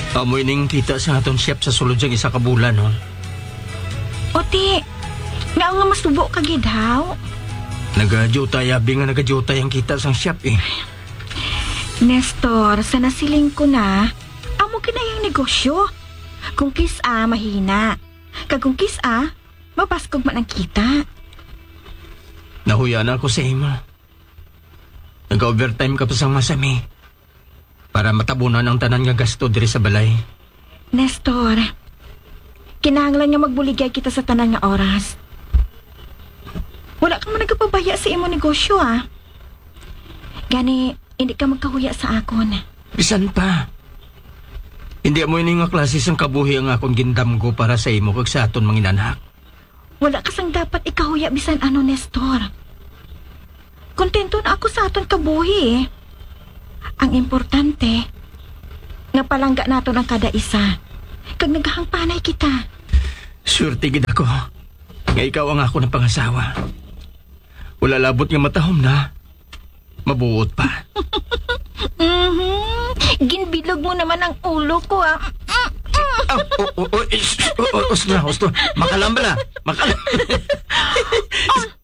Amoy ning kita sa aton chef sa sulod siyang isa ka bulan, no? Oti, nga nga masubo ka gidhaw. Nagadyutay, abi nga nagadyutay ang kita sang chef, eh. Nestor, sa nasiling ko na, amo kinayang negosyo. Kung kisa, mahina. Kung kisa, mapaskog man ang kita. Nahuya na ako sa imo. Nag-overtime ka pa sang masami. Para matabunan ang tanan nga gasto diri sa balay. Nestor, kinahanglan nga magbuligay kita sa tanan nga oras. Wala kang man nagpabaya sa imo negosyo, ah. Gani, hindi ka magkahuya sa akon. Bisan pa. Hindi mo ini nga klase sang kabuhi ang akong gindamgo para sa imo kag sa aton mga inanak. Wala kasang dapat ikahuya bisan ano, Nestor. Kontento na ako sa aton kabuhi, eh. Ang importante, nga palangga nato ang kada isa. Kag naghahangpanay kita. Swerte gid ako. Nga ikaw ang ako ng pangasawa. Wala labot nga matahom na. Mabuot pa. Ginbilog mo naman ang ulo ko, ah. Usto na. Makalambala.